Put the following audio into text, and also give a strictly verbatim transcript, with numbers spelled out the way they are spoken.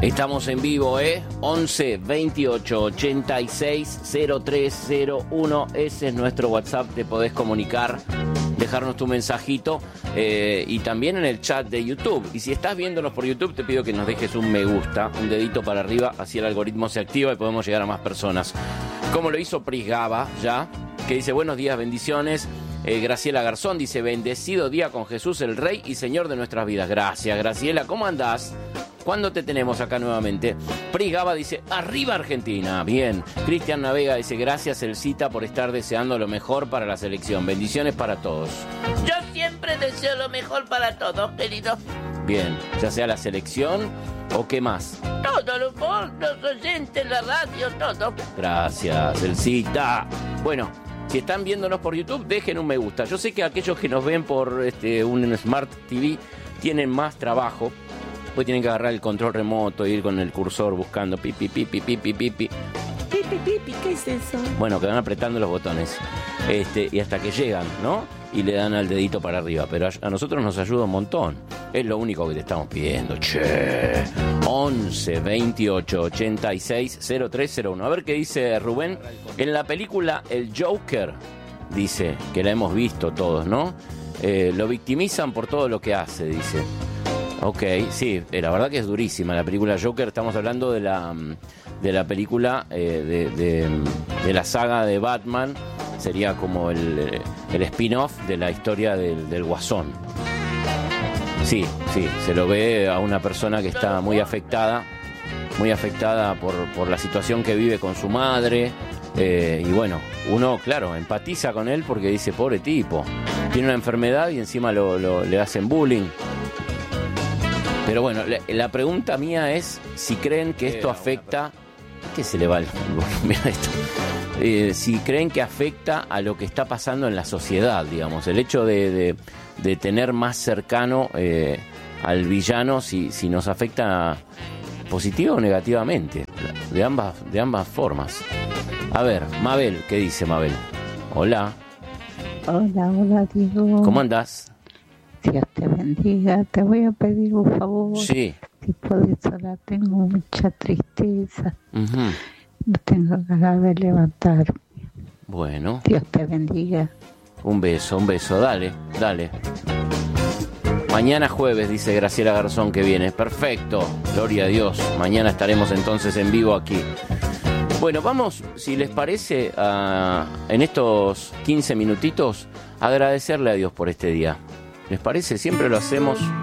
Estamos en vivo, ¿eh? once veintiocho ochenta y seis cero tres cero uno. Ese es nuestro WhatsApp. Te podés comunicar, dejarnos tu mensajito eh, y también en el chat de YouTube. Y si estás viéndonos por YouTube, te pido que nos dejes un me gusta, un dedito para arriba, así el algoritmo se activa y podemos llegar a más personas. Como lo hizo Pris Gaba ya, que dice buenos días, bendiciones. Eh, Graciela Garzón dice bendecido día con Jesús, el Rey y Señor de nuestras vidas. Gracias, Graciela. ¿Cómo andás? ¿Cuándo te tenemos acá nuevamente? Pris Gaba dice, arriba Argentina. Bien. Cristian Navega dice, gracias Elcita por estar deseando lo mejor para la selección. Bendiciones para todos. Yo siempre deseo lo mejor para todos, querido. Bien, ya sea la selección o qué más. Todo, los, los oyentes, la radio, todo. Gracias, Elcita. Bueno, si están viéndonos por YouTube, dejen un me gusta. Yo sé que aquellos que nos ven por este, un Smart T V tienen más trabajo. Pues tienen que agarrar el control remoto, ir con el cursor buscando pipi, pipi, pipi, pipi. Pipi, pipi, ¿qué es eso? Bueno, que van apretando los botones. Este, y hasta que llegan, ¿no? Y le dan al dedito para arriba. Pero a, a nosotros nos ayuda un montón. Es lo único que te estamos pidiendo. Che. once veintiocho ochenta y seis cero tres cero uno. A ver qué dice Rubén. En la película El Joker, dice, que la hemos visto todos, ¿no? Eh, lo victimizan por todo lo que hace, dice. Ok, sí, la verdad que es durísima la película Joker. Estamos hablando de la de la película eh, de, de, de la saga de Batman. Sería como el, el spin-off de la historia del, del Guasón. Sí, sí, se lo ve a una persona que está muy afectada, muy afectada por, por la situación que vive con su madre. Eh, y bueno, uno, claro, empatiza con él porque dice, pobre tipo, tiene una enfermedad y encima lo, lo, le hacen bullying. Pero bueno, la, la pregunta mía es si creen que esto afecta... ¿Qué se le va el Mira esto. Eh, si creen que afecta a lo que está pasando en la sociedad, digamos. El hecho de, de, de tener más cercano eh, al villano, si, si nos afecta positiva o negativamente. De ambas, de ambas formas. A ver, Mabel, ¿qué dice Mabel? Hola. Hola, hola, Diego. ¿Cómo andás? Dios te bendiga. Te voy a pedir un favor. Sí. Si podés orar, tengo mucha tristeza. Uh-huh. No tengo ganas de levantarme. Bueno. Dios te bendiga. Un beso, un beso. Dale, dale. Mañana jueves, dice Graciela Garzón, que viene. Perfecto. Gloria a Dios. Mañana estaremos entonces en vivo aquí. Bueno, vamos, si les parece, a, en estos quince minutitos, agradecerle a Dios por este día. ¿Les parece? Siempre lo hacemos